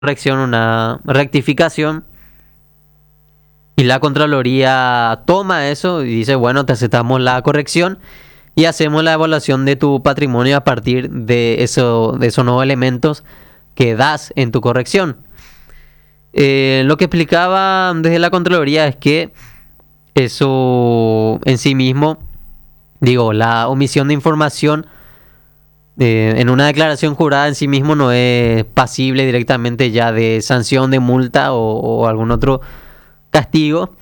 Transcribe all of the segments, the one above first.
corrección, una rectificación, y la Contraloría toma eso y dice, bueno, te aceptamos la corrección y hacemos la evaluación de tu patrimonio a partir de esos nuevos elementos que das en tu corrección. Lo que explicaba desde la Contraloría es que eso en sí mismo, digo, la omisión de información en una declaración jurada en sí mismo no es pasible directamente ya de sanción, de multa o algún otro castigo,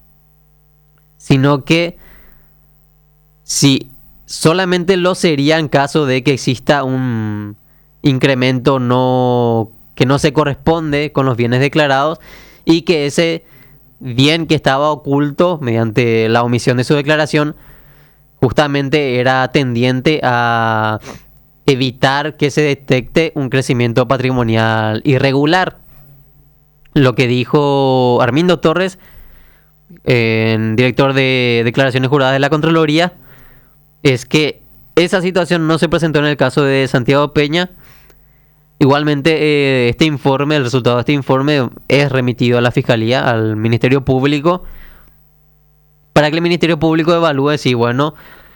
sino que si solamente lo sería en caso de que exista un incremento que no se corresponde con los bienes declarados y que ese bien que estaba oculto mediante la omisión de su declaración justamente era tendiente a evitar que se detecte un crecimiento patrimonial irregular. Lo que dijo Armindo Torres, director de declaraciones juradas de la Contraloría, es que esa situación no se presentó en el caso de Santiago Peña. Igualmente, el resultado de este informe es remitido a la Fiscalía, al Ministerio Público, para que el Ministerio Público evalúe si, bueno,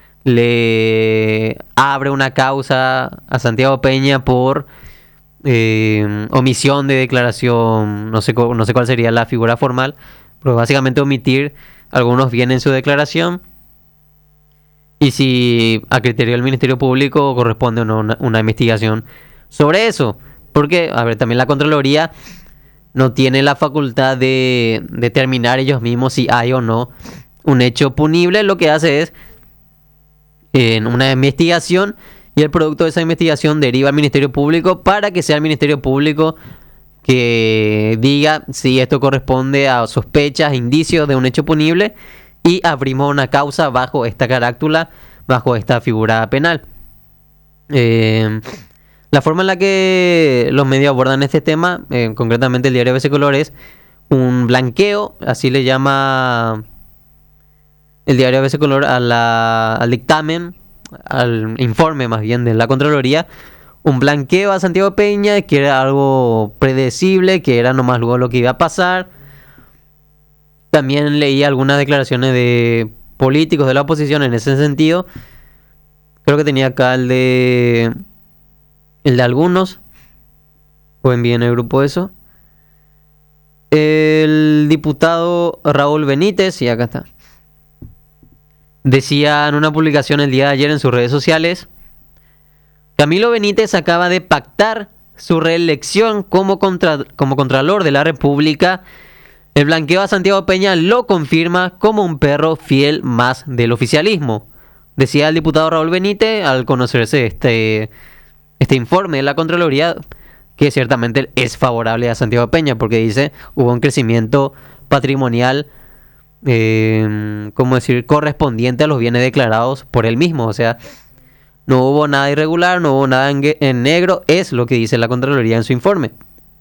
le abre una causa a Santiago Peña por omisión de declaración, no sé cuál sería la figura formal, pero básicamente omitir algunos bienes en su declaración, y si a criterio del Ministerio Público corresponde o no una investigación sobre eso, porque, a ver, también la Contraloría no tiene la facultad de determinar ellos mismos si hay o no un hecho punible. Lo que hace es en una investigación y el producto de esa investigación deriva al Ministerio Público para que sea el Ministerio Público que diga si esto corresponde a sospechas, indicios de un hecho punible, y abrimos una causa bajo esta carátula, bajo esta figura penal. La forma en la que los medios abordan este tema, concretamente el diario ABC Color, es un blanqueo, así le llama el diario ABC Color al dictamen, al informe más bien de la Contraloría, un blanqueo a Santiago Peña, que era algo predecible, que era nomás luego lo que iba a pasar. También leí algunas declaraciones de políticos de la oposición en ese sentido. Creo que tenía acá el de algunos, o envié en el grupo eso. El diputado Raúl Benítez, y acá está, decía en una publicación el día de ayer en sus redes sociales: Camilo Benítez acaba de pactar su reelección como Contralor de la República. El blanqueo a Santiago Peña lo confirma como un perro fiel más del oficialismo, decía el diputado Raúl Benítez al conocerse este informe de la Contraloría, que ciertamente es favorable a Santiago Peña, porque dice hubo un crecimiento patrimonial, correspondiente a los bienes declarados por él mismo. O sea, no hubo nada irregular, no hubo nada en negro, es lo que dice la Contraloría en su informe.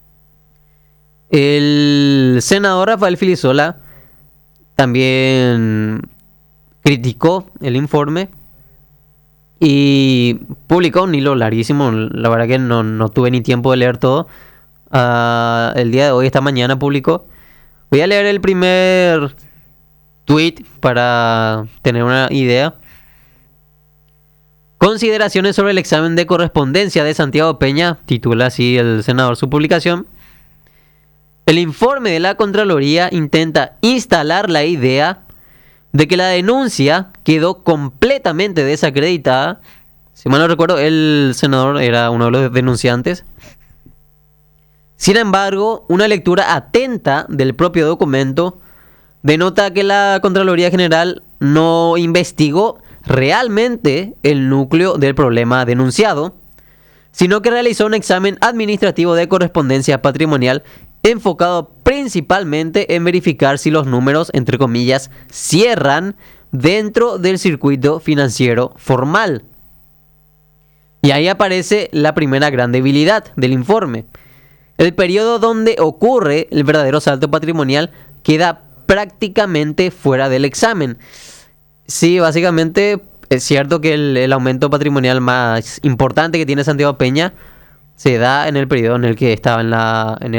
El senador Rafael Filisola también criticó el informe y publicó un hilo larguísimo. La verdad que no tuve ni tiempo de leer todo. El día de hoy, esta mañana, publicó. Voy a leer el primer tweet para tener una idea. Consideraciones sobre el examen de correspondencia de Santiago Peña, titula así el senador su publicación. El informe de la Contraloría intenta instalar la idea de que la denuncia quedó completamente desacreditada. Si mal no recuerdo, el senador era uno de los denunciantes. Sin embargo, una lectura atenta del propio documento denota que la Contraloría General no investigó realmente el núcleo del problema denunciado, sino que realizó un examen administrativo de correspondencia patrimonial enfocado principalmente en verificar si los números, entre comillas, cierran dentro del circuito financiero formal. Y ahí aparece la primera gran debilidad del informe. El periodo donde ocurre el verdadero salto patrimonial queda prácticamente fuera del examen. Sí, básicamente es cierto que el aumento patrimonial más importante que tiene Santiago Peña se da en el periodo en el que estaba en